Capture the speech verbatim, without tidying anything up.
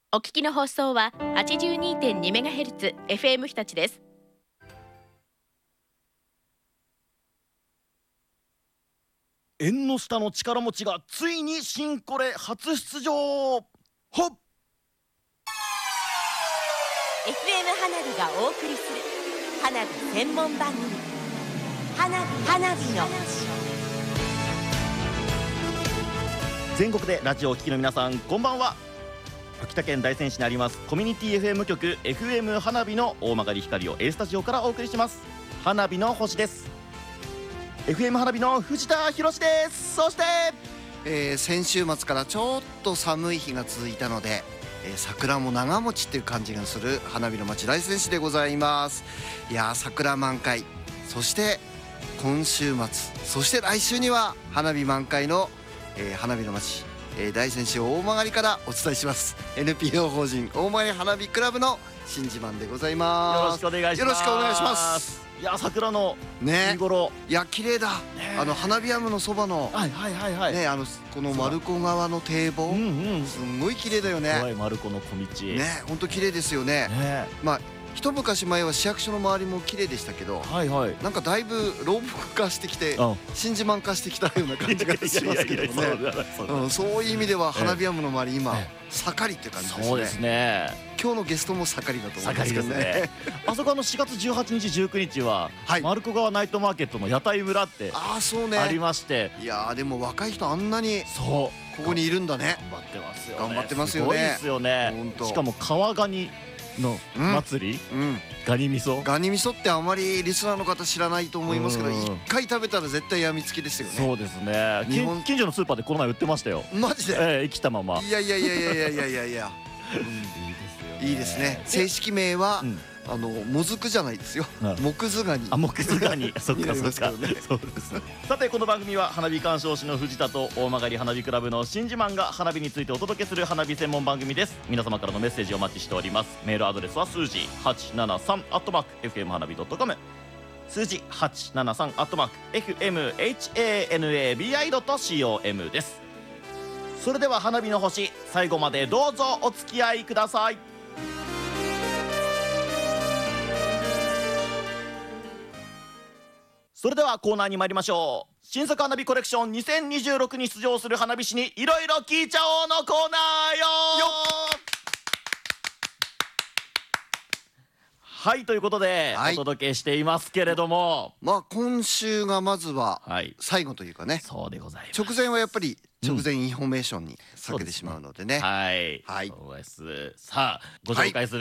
お聞きの放送は はちじゅうにてんにメガヘルツ エフエム 日立です。 縁の下の力持ちがついに新コレ初出場。ほっエフエム 花火がお送りする花火専門番組、花火花火の全国でラジオをお聞きの皆さん、こんばんは。秋田県大仙市にありますコミュニティ エフエム 局 エフエム 花火の大曲光を A スタジオからお送りします。花火の星です。 エフエム 花火の藤田博です。そして、 えー、先週末からちょっと寒い日が続いたので、えー、桜も長持ちっていう感じがする花火の町大仙市でございます。いやー、桜満開、そして今週末、そして来週には花火満開の、えー、花火の町、えー、大仙市大曲からお伝えします。 エヌピーオー 法人大曲花火クラブの新自慢でございます。 よろしくお願いします。 よろしくお願いします。 いや、桜のね、 見頃、 いや綺麗だ、ね、あの花火山のそばの、 はいはいはいはい、 ね、あのこの丸子川の堤防、うんうん、すんごい綺麗だよね。 怖い丸子の小道ね、本当綺麗ですよね。ね、まあ一昔前は市役所の周りも綺麗でしたけど、はいはい、なんかだいぶ老木化してきて新自慢化してきたような感じがしますけどね。そういう意味では花火山の周り今盛りって感じですね。そうですね。今日のゲストも盛りだと思いますけどね。 あそこのしがつじゅうはちにちじゅうくにちは丸子川ナイトマーケットの屋台村ってありまして、 いやでも若い人あんなにここにいるんだね。 頑張ってますよね。 頑張ってますよね。 すごいですよね。しかも川ガニの祭り、うんうん、ガニ味噌ガニ味噌ってあまりリスナーの方知らないと思いますけど、一回食べたら絶対やみつきですよね。 そうですね。日本近所のスーパーでこの前売ってましたよ。 マジで、 えー、生きたまま。 いやいやいやいやいやいやいやいや、うん、いいですね。正式名は、うん、あのもずくじゃないですよ。木津ガニ。 あ、木津ガニ。そっかそっか。そうですね。さて、この番組は花火鑑賞士の藤田と大曲花火クラブの新自慢が花火についてお届けする花火専門番組です。皆様からのメッセージをお待ちしております。メールアドレスは数字はちななさんアットマークエフエム花火ドットコム、数字はちななさんアットマークエフエムエイチエーエヌエービーアイドットコム です。それでは花火の星、最後までどうぞお付き合いください。それではコーナーに参りましょう。新作花火コレクションにせんにじゅうろくに出場する花火師にいろいろ聞いちゃおうのコーナーよー。はい、ということで、はい、お届けしていますけれども、 まあ今週がまずは最後というかね、はい、 そうでございます。 直前はやっぱり直前インフォメーションに避けてしまうのでね、 はい、はい、そうです。さあご紹介する